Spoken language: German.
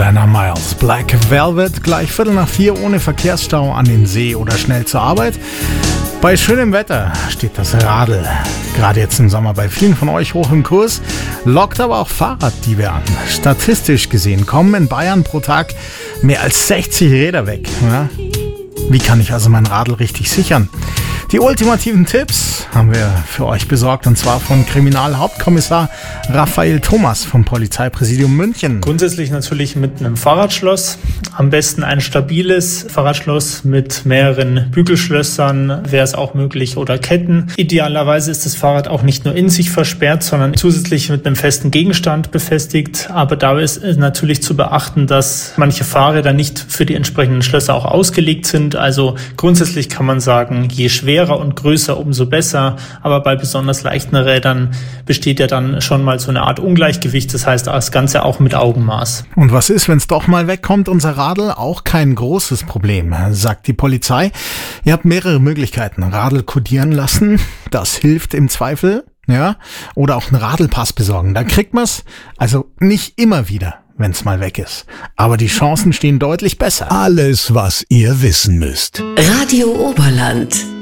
Lana Miles, Black Velvet, gleich 3:45 ohne Verkehrsstau an den See oder schnell zur Arbeit. Bei schönem Wetter steht das Radl, gerade jetzt im Sommer, bei vielen von euch hoch im Kurs, lockt aber auch Fahrraddiebe an. Statistisch gesehen kommen in Bayern pro Tag mehr als 60 Räder weg. Ja? Wie kann ich also mein Radl richtig sichern? Die ultimativen Tipps haben wir für euch besorgt, und zwar von Kriminalhauptkommissar Raphael Thomas vom Polizeipräsidium München. Grundsätzlich natürlich mit einem Fahrradschloss. Am besten ein stabiles Fahrradschloss mit mehreren Bügelschlössern, wäre es auch möglich, oder Ketten. Idealerweise ist das Fahrrad auch nicht nur in sich versperrt, sondern zusätzlich mit einem festen Gegenstand befestigt. Aber da ist natürlich zu beachten, dass manche Fahrräder nicht für die entsprechenden Schlösser auch ausgelegt sind. Also grundsätzlich kann man sagen, je schwerer und größer, umso besser. Aber bei besonders leichten Rädern besteht ja dann schon mal so eine Art Ungleichgewicht. Das heißt, das Ganze auch mit Augenmaß. Und was ist, wenn es doch mal wegkommt, unser Radl? Auch kein großes Problem, sagt die Polizei. Ihr habt mehrere Möglichkeiten. Radl kodieren lassen, das hilft im Zweifel. Ja, oder auch einen Radlpass besorgen. Da kriegt man's, also nicht immer wieder, wenn es mal weg ist. Aber die Chancen stehen deutlich besser. Alles, was ihr wissen müsst. Radio Oberland.